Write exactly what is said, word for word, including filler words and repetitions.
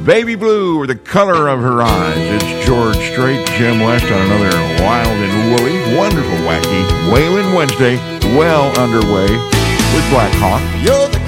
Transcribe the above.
Baby Blue, or The Color of Her Eyes. It's George Strait, Jim West on another wild and woolly, wonderful, wacky Waylon Wednesday, well underway with Black Hawk. You're the